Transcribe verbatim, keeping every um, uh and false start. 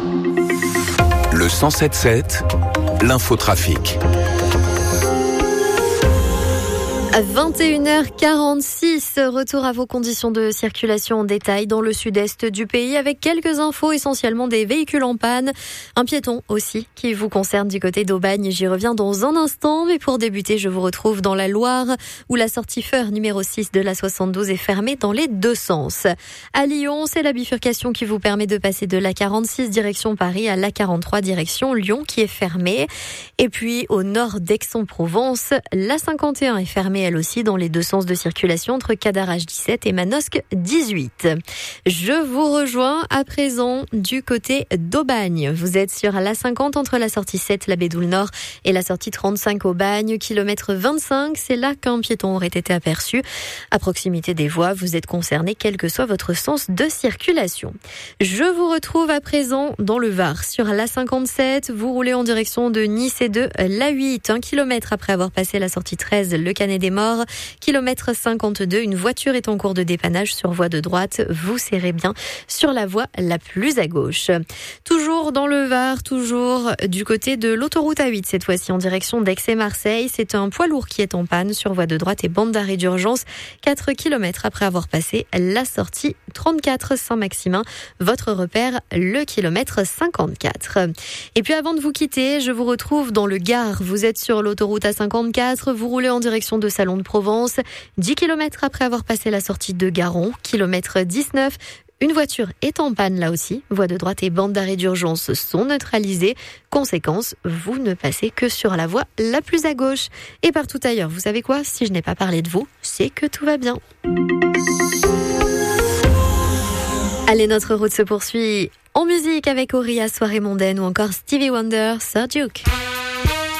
Le cent sept sept, l'infotrafic. À vingt et une heures quarante-six, retour à vos conditions de circulation en détail dans le sud-est du pays avec quelques infos, essentiellement des véhicules en panne. Un piéton aussi qui vous concerne du côté d'Aubagne. J'y reviens dans un instant, mais pour débuter, je vous retrouve dans la Loire où la sortie Feur numéro six de la soixante-douze est fermée dans les deux sens. À Lyon, c'est la bifurcation qui vous permet de passer de l'A quarante-six direction Paris à l'A quarante-trois direction Lyon qui est fermée. Et puis au nord d'Aix-en-Provence, l'A cinquante et un est fermée elle aussi dans les deux sens de circulation entre Cadarache dix-sept et Manosque dix-huit. Je vous rejoins à présent du côté d'Aubagne. Vous êtes sur l'A cinquante entre la sortie sept, la Bédoule Nord, et la sortie trente-cinq Aubagne, kilomètre vingt-cinq. C'est là qu'un piéton aurait été aperçu. À proximité des voies, vous êtes concerné quel que soit votre sens de circulation. Je vous retrouve à présent dans le Var. Sur l'A cinquante-sept, vous roulez en direction de Nice et de l'A huit. Un kilomètre après avoir passé la sortie treize, le Canet des Morts, kilomètre cinquante-deux, une voiture est en cours de dépannage sur voie de droite. Vous serrez bien sur la voie la plus à gauche. Toujours dans le Var, toujours du côté de l'autoroute A huit, cette fois-ci en direction d'Aix et Marseille. C'est un poids lourd qui est en panne sur voie de droite et bande d'arrêt d'urgence. quatre kilomètres après avoir passé la sortie trente-quatre Saint-Maximin. Votre repère, le kilomètre cinquante-quatre. Et puis avant de vous quitter, je vous retrouve dans le Gard. Vous êtes sur l'autoroute A cinquante-quatre, vous roulez en direction de Salon de Provence. dix kilomètres après avoir passé la sortie de Garon, kilomètre dix-neuf. Une voiture est en panne là aussi. Voie de droite et bande d'arrêt d'urgence sont neutralisées. Conséquence, vous ne passez que sur la voie la plus à gauche. Et partout ailleurs, vous savez quoi ? Si je n'ai pas parlé de vous, c'est que tout va bien. Allez, notre route se poursuit en musique avec Auria, Soirée mondaine ou encore Stevie Wonder, Sir Duke.